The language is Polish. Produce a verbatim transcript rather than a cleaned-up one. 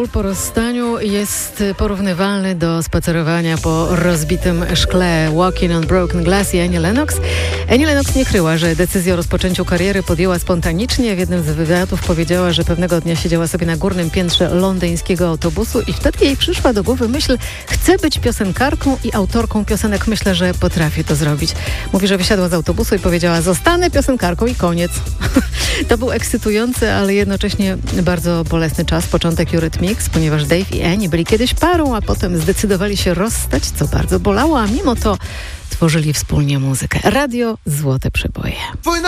po rozstaniu jest porównywalny do spacerowania po rozbitym szkle. Walking on Broken Glass i Annie Lennox. Annie Lennox nie kryła, że decyzję o rozpoczęciu kariery podjęła spontanicznie. W jednym z wywiadów powiedziała, że pewnego dnia siedziała sobie na górnym piętrze londyńskiego autobusu i wtedy jej przyszła do głowy myśl: chcę być piosenkarką i autorką piosenek. Myślę, że potrafię to zrobić. Mówi, że wysiadła z autobusu i powiedziała: zostanę piosenkarką i koniec. To był ekscytujący, ale jednocześnie bardzo bolesny czas, początek Eurythmics, ponieważ Dave i Annie byli kiedyś parą, a potem zdecydowali się rozstać, co bardzo bolało, a mimo to tworzyli wspólnie muzykę. Radio Złote Przeboje.